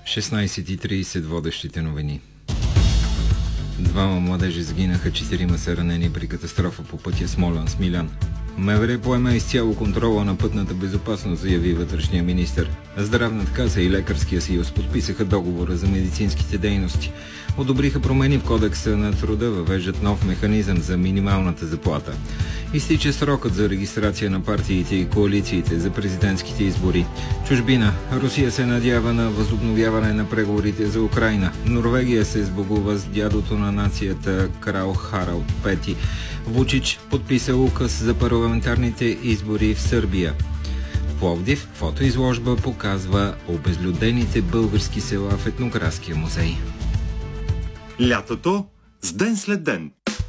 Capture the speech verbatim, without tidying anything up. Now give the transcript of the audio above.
шестнайсет и трийсет водещите новини. Двама младежи загинаха, четирима са ранени при катастрофа по пътя Смолян-Смилян. МВР поема изцяло контрола на пътната безопасност, заяви вътрешния министър. Здравната каса и Лекарския съюз подписаха договора за медицинските дейности. Одобриха промени в кодекса на труда, въвеждат нов механизъм за минималната заплата. Изтича срокът за регистрация на партиите и коалициите за президентските избори. Чужбина. Русия се надява на възобновяване на преговорите за Украйна. Норвегия се сбогува с дядото на нацията крал Харалд Пети. Вучич подписа указ за парламентарните избори в Сърбия. В Пловдив фотоизложба показва обезлюдените български села в етнографския музей. Лятото с ден след ден.